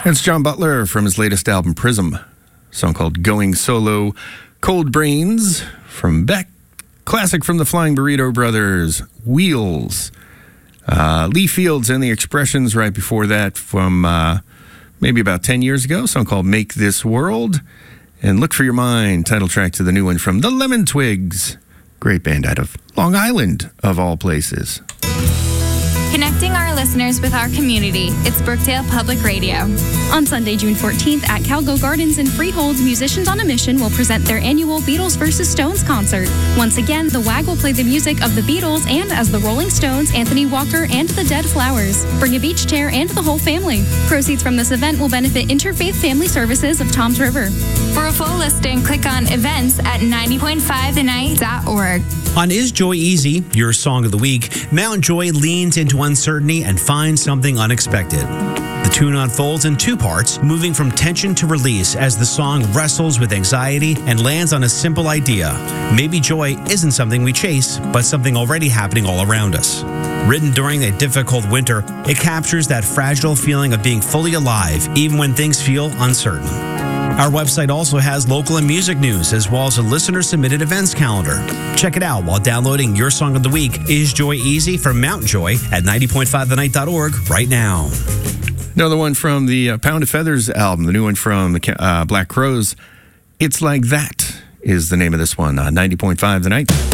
It's John Butler from his latest album, Prism. A song called Going Solo. Cold Brains from Beck. Classic from the Flying Burrito Brothers, Wheels. Lee Fields and the Expressions right before that from maybe about 10 years ago. A song called Make This World. And Look for Your Mind, title track to the new one from the Lemon Twigs. Great band out of Long Island, of all places. Connecting our listeners with our community, it's Brookdale Public Radio. On Sunday, June 14th at Calgo Gardens in Freehold, Musicians on a Mission will present their annual Beatles vs. Stones concert. Once again, the WAG will play the music of the Beatles and as the Rolling Stones, Anthony Walker, and the Dead Flowers. Bring a beach chair and the whole family. Proceeds from this event will benefit Interfaith Family Services of Toms River. For a full listing, click on events at 90.5thenight.org. On Is Joy Easy, your song of the week, Mount Joy leans into uncertainty and finds something unexpected. The tune unfolds in two parts, moving from tension to release as the song wrestles with anxiety and lands on a simple idea. Maybe joy isn't something we chase, but something already happening all around us. Written during a difficult winter, it captures that fragile feeling of being fully alive, even when things feel uncertain. Our website also has local and music news, as well as a listener-submitted events calendar. Check it out while downloading your song of the week, Is Joy Easy from Mount Joy at 90.5thenight.org right now. Another one from the Pound of Feathers album, the new one from the Black Crowes. It's Like That is the name of this one on 90.5 The Night.